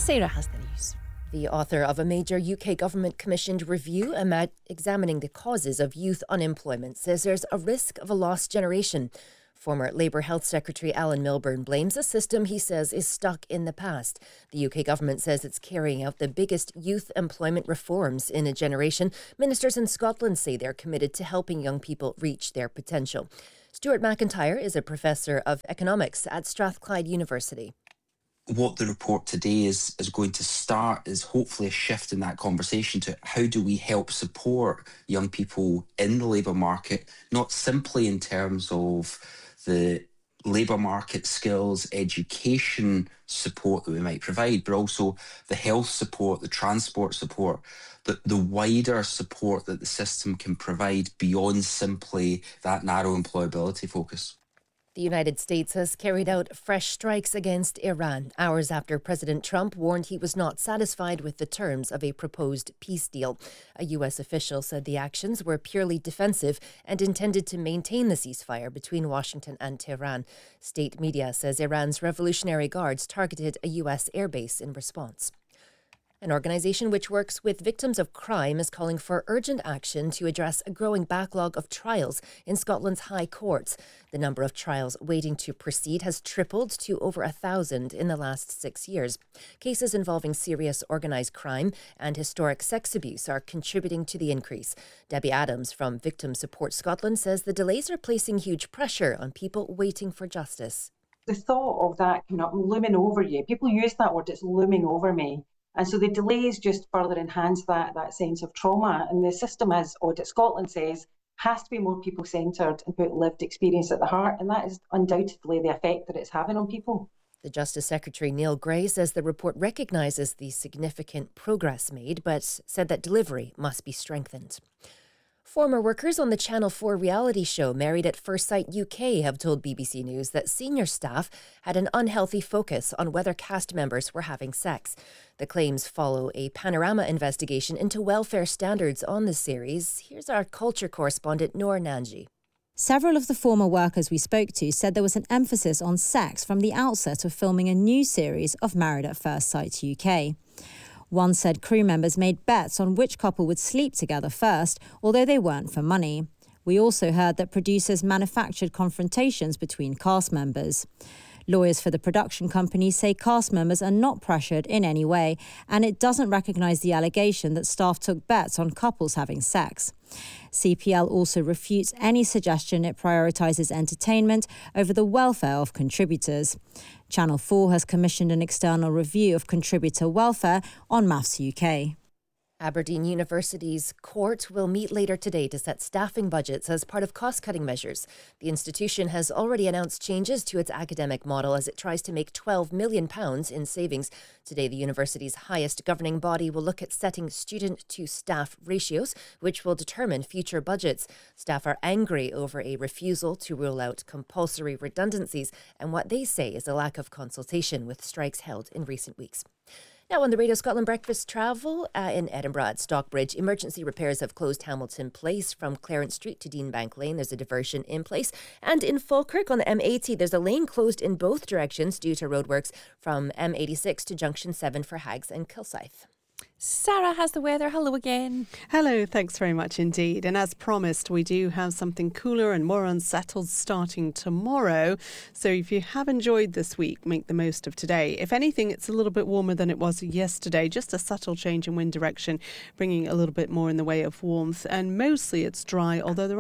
Sarah has the news. The author of a major UK government-commissioned review examining the causes of youth unemployment says there's a risk of a lost generation. Former Labour Health Secretary Alan Milburn blames a system he says is stuck in the past. The UK government says it's carrying out the biggest youth employment reforms in a generation. Ministers in Scotland say they're committed to helping young people reach their potential. Stuart McIntyre is a professor of economics at Strathclyde University. What the report today is going to start is hopefully a shift in that conversation to how do we help support young people in the labour market, not simply in terms of the labour market skills, education support that we might provide, but also the health support, the transport support, the wider support that the system can provide beyond simply that narrow employability focus. The United States has carried out fresh strikes against Iran, hours after President Trump warned he was not satisfied with the terms of a proposed peace deal. A U.S. official said the actions were purely defensive and intended to maintain the ceasefire between Washington and Tehran. State media says Iran's Revolutionary Guards targeted a U.S. airbase in response. An organisation which works with victims of crime is calling for urgent action to address a growing backlog of trials in Scotland's high courts. The number of trials waiting to proceed has tripled to over 1,000 in the last 6 years. Cases involving serious organised crime and historic sex abuse are contributing to the increase. Debbie Adams from Victim Support Scotland says the delays are placing huge pressure on people waiting for justice. The thought of that kind of looming over you, people use that word, it's looming over me. And so the delays just further enhance that sense of trauma. And the system, as Audit Scotland says, has to be more people-centred and put lived experience at the heart. And that is undoubtedly the effect that it's having on people. The Justice Secretary Neil Gray says the report recognises the significant progress made, but said that delivery must be strengthened. Former workers on the Channel 4 reality show Married at First Sight UK have told BBC News that senior staff had an unhealthy focus on whether cast members were having sex. The claims follow a panorama investigation into welfare standards on the series. Here's our culture correspondent Noor Nanji. Several of the former workers we spoke to said there was an emphasis on sex from the outset of filming a new series of Married at First Sight UK. One said crew members made bets on which couple would sleep together first, although they weren't for money. We also heard that producers manufactured confrontations between cast members. Lawyers for the production company say cast members are not pressured in any way, and it doesn't recognise the allegation that staff took bets on couples having sex. CPL also refutes any suggestion it prioritises entertainment over the welfare of contributors. Channel 4 has commissioned an external review of contributor welfare on MAFS UK. Aberdeen University's court will meet later today to set staffing budgets as part of cost-cutting measures. The institution has already announced changes to its academic model as it tries to make £12 million in savings. Today, the university's highest governing body will look at setting student-to-staff ratios, which will determine future budgets. Staff are angry over a refusal to rule out compulsory redundancies and what they say is a lack of consultation with strikes held in recent weeks. Now on the Radio Scotland Breakfast Travel in Edinburgh at Stockbridge, emergency repairs have closed Hamilton Place from Clarence Street to Deanbank Lane. There's a diversion in place. And in Falkirk on the M80, there's a lane closed in both directions due to roadworks from M86 to Junction 7 for Hags and Kilsyth. Sarah has the weather. Hello again. Hello, thanks very much indeed. And as promised, we do have something cooler and more unsettled starting tomorrow. So if you have enjoyed this week, make the most of today. If anything, it's a little bit warmer than it was yesterday. Just a subtle change in wind direction, bringing a little bit more in the way of warmth. And mostly it's dry, although there are